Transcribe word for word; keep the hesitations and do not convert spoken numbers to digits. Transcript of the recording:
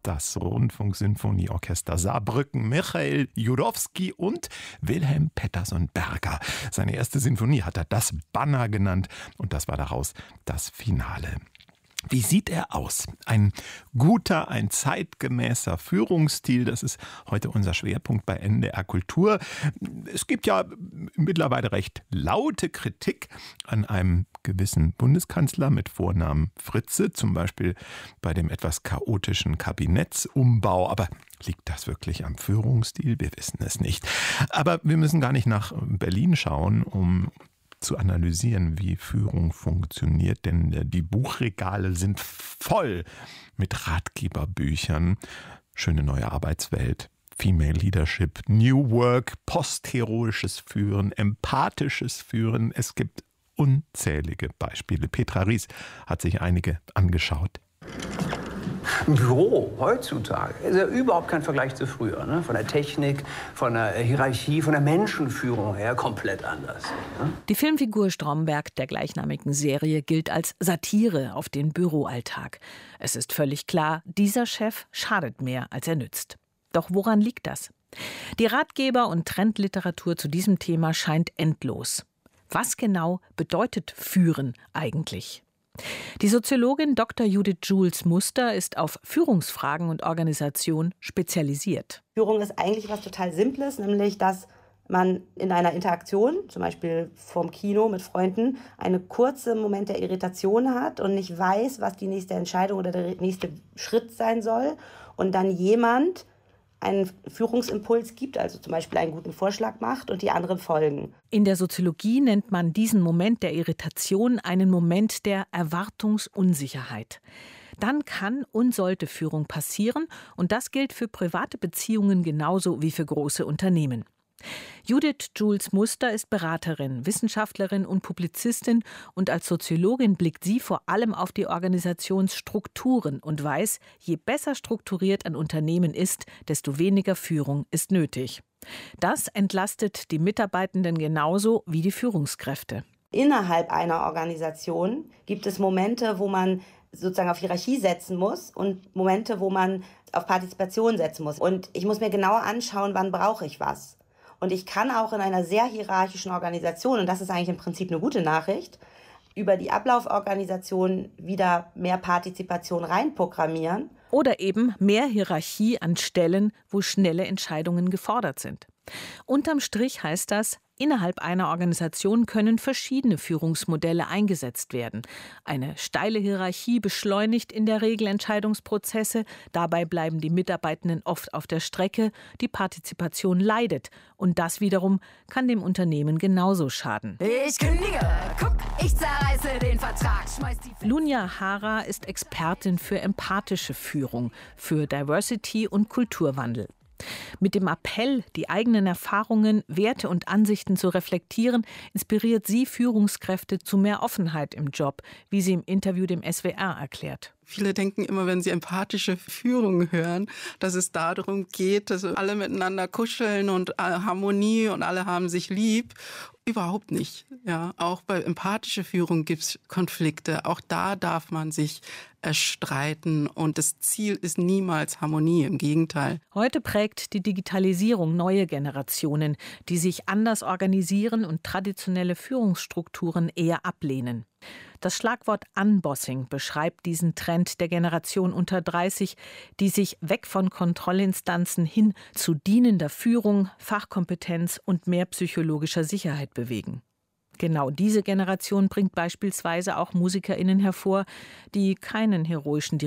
das Rundfunksinfonieorchester Saarbrücken, Michael Jurowski und Wilhelm Pettersson-Berger. Seine erste Sinfonie hat er das Banner genannt und das war daraus das Finale. Wie sieht er aus? Ein guter, ein zeitgemäßer Führungsstil, das ist heute unser Schwerpunkt bei N D R Kultur. Es gibt ja mittlerweile recht laute Kritik an einem gewissen Bundeskanzler mit Vornamen Fritze, zum Beispiel bei dem etwas chaotischen Kabinettsumbau. Aber liegt das wirklich am Führungsstil? Wir wissen es nicht. Aber wir müssen gar nicht nach Berlin schauen, um zu analysieren, wie Führung funktioniert, denn die Buchregale sind voll mit Ratgeberbüchern. Schöne neue Arbeitswelt, Female Leadership, New Work, postheroisches Führen, empathisches Führen. Es gibt unzählige Beispiele. Petra Ries hat sich einige angeschaut. Ein Büro heutzutage ist ja überhaupt kein Vergleich zu früher. Ne? Von der Technik, von der Hierarchie, von der Menschenführung her komplett anders. Ne? Die Filmfigur Stromberg der gleichnamigen Serie gilt als Satire auf den Büroalltag. Es ist völlig klar, dieser Chef schadet mehr, als er nützt. Doch woran liegt das? Die Ratgeber- und Trendliteratur zu diesem Thema scheint endlos. Was genau bedeutet Führen eigentlich? Die Soziologin Doktor Judith Jules Muster ist auf Führungsfragen und Organisation spezialisiert. Führung ist eigentlich was total Simples, nämlich dass man in einer Interaktion, zum Beispiel vorm Kino mit Freunden, einen kurzen Moment der Irritation hat und nicht weiß, was die nächste Entscheidung oder der nächste Schritt sein soll. Und dann jemand einen Führungsimpuls gibt, also zum Beispiel einen guten Vorschlag macht und die anderen folgen. In der Soziologie nennt man diesen Moment der Irritation einen Moment der Erwartungsunsicherheit. Dann kann und sollte Führung passieren und das gilt für private Beziehungen genauso wie für große Unternehmen. Judith Jules Muster ist Beraterin, Wissenschaftlerin und Publizistin und als Soziologin blickt sie vor allem auf die Organisationsstrukturen und weiß, je besser strukturiert ein Unternehmen ist, desto weniger Führung ist nötig. Das entlastet die Mitarbeitenden genauso wie die Führungskräfte. Innerhalb einer Organisation gibt es Momente, wo man sozusagen auf Hierarchie setzen muss und Momente, wo man auf Partizipation setzen muss. Und ich muss mir genauer anschauen, wann brauche ich was. Und ich kann auch in einer sehr hierarchischen Organisation, und das ist eigentlich im Prinzip eine gute Nachricht, über die Ablauforganisation wieder mehr Partizipation reinprogrammieren. Oder eben mehr Hierarchie an Stellen, wo schnelle Entscheidungen gefordert sind. Unterm Strich heißt das, innerhalb einer Organisation können verschiedene Führungsmodelle eingesetzt werden. Eine steile Hierarchie beschleunigt in der Regel Entscheidungsprozesse. Dabei bleiben die Mitarbeitenden oft auf der Strecke. Die Partizipation leidet. Und das wiederum kann dem Unternehmen genauso schaden. Ich kündige, guck, ich zerreiße den Vertrag. Schmeiß die Lunia Hara ist Expertin für empathische Führung, für Diversity und Kulturwandel. Mit dem Appell, die eigenen Erfahrungen, Werte und Ansichten zu reflektieren, inspiriert sie Führungskräfte zu mehr Offenheit im Job, wie sie im Interview dem S W R erklärt. Viele denken immer, wenn sie empathische Führung hören, dass es darum geht, dass alle miteinander kuscheln und Harmonie und alle haben sich lieb. Überhaupt nicht. Ja, auch bei empathischer Führung gibt es Konflikte. Auch da darf man sich erstreiten und das Ziel ist niemals Harmonie, im Gegenteil. Heute prägt die Digitalisierung neue Generationen, die sich anders organisieren und traditionelle Führungsstrukturen eher ablehnen. Das Schlagwort Unbossing beschreibt diesen Trend der Generation unter dreißig, die sich weg von Kontrollinstanzen hin zu dienender Führung, Fachkompetenz und mehr psychologischer Sicherheit bewegen. Genau diese Generation bringt beispielsweise auch MusikerInnen hervor, die keinen heroischen